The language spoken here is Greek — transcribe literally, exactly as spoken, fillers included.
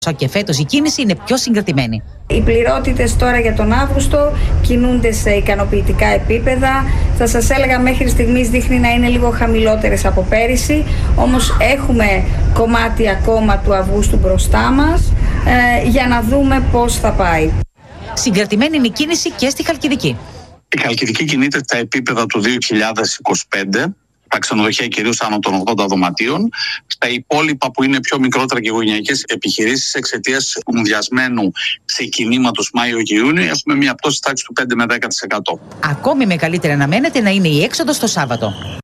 Και φέτος η κίνηση είναι πιο συγκρατημένη. Οι πληρότητες τώρα για τον Αύγουστο κινούνται σε ικανοποιητικά επίπεδα. Θα σας έλεγα μέχρι στιγμής δείχνει να είναι λίγο χαμηλότερες από πέρυσι. Όμως έχουμε κομμάτι ακόμα του Αυγούστου μπροστά μας ε, για να δούμε πώς θα πάει. Συγκρατημένη είναι η κίνηση και στη Χαλκιδική. Η Χαλκιδική κινείται στα επίπεδα του δύο χιλιάδες είκοσι πέντε. Τα ξενοδοχεία κυρίως άνω των ογδόντα δωματίων. Στα υπόλοιπα που είναι πιο μικρότερα και οικογενειακές επιχειρήσεις, εξαιτίας του μουδιασμένου ξεκινήματος Μάιο-Ιούνιο, έχουμε μια πτώση τάξη του πέντε με δέκα τοις εκατό. Ακόμη μεγαλύτερη αναμένεται να είναι η έξοδος το Σάββατο.